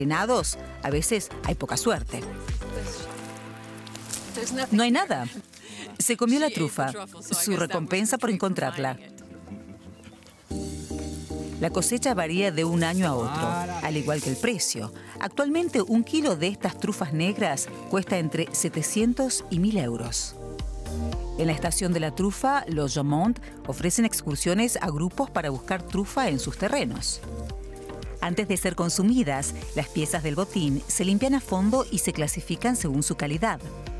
Venados, a veces hay poca suerte. No hay nada. Se comió la trufa, su recompensa por encontrarla. La cosecha varía de un año a otro, al igual que el precio. Actualmente, un kilo de estas trufas negras cuesta entre 700 y 1.000 euros. En la estación de la trufa, los Jomont ofrecen excursiones a grupos para buscar trufa en sus terrenos. Antes de ser consumidas, las piezas del botín se limpian a fondo y se clasifican según su calidad.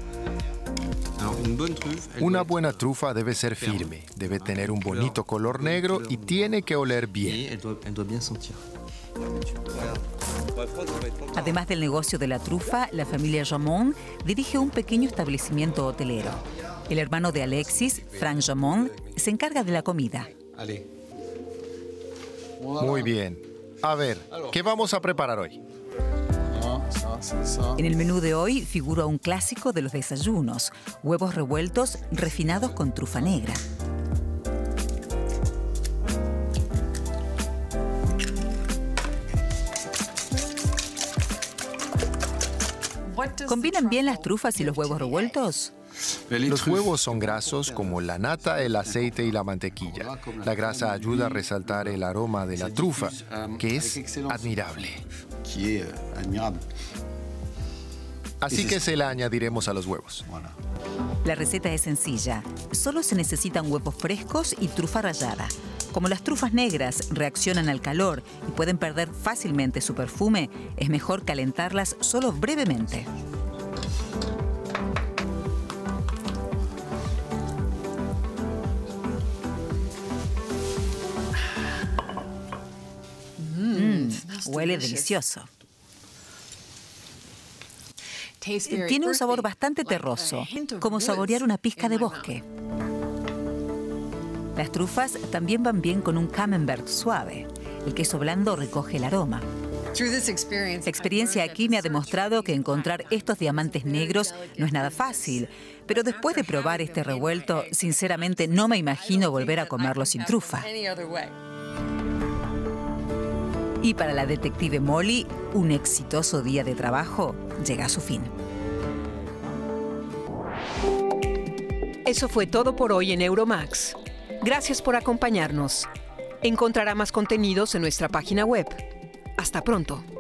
Una buena trufa debe ser firme, debe tener un bonito color negro y tiene que oler bien. Además del negocio de la trufa, la familia Jomont dirige un pequeño establecimiento hotelero. El hermano de Alexis, Frank Jomont, se encarga de la comida. Muy bien. A ver, ¿qué vamos a preparar hoy? En el menú de hoy figura un clásico de los desayunos: huevos revueltos refinados con trufa negra. ¿Combinan bien las trufas y los huevos revueltos? Los huevos son grasos como la nata, el aceite y la mantequilla. La grasa ayuda a resaltar el aroma de la trufa, que es admirable. Así que se la añadiremos a los huevos. La receta es sencilla. Solo se necesitan huevos frescos y trufa rallada. Como las trufas negras reaccionan al calor y pueden perder fácilmente su perfume, es mejor calentarlas solo brevemente. Huele delicioso. Tiene un sabor bastante terroso, como saborear una pizca de bosque. Las trufas también van bien con un camembert suave. El queso blando recoge el aroma. La experiencia aquí me ha demostrado que encontrar estos diamantes negros no es nada fácil, pero después de probar este revuelto, sinceramente no me imagino volver a comerlo sin trufa. Y para la detective Molly, un exitoso día de trabajo llega a su fin. Eso fue todo por hoy en Euromax. Gracias por acompañarnos. Encontrará más contenidos en nuestra página web. Hasta pronto.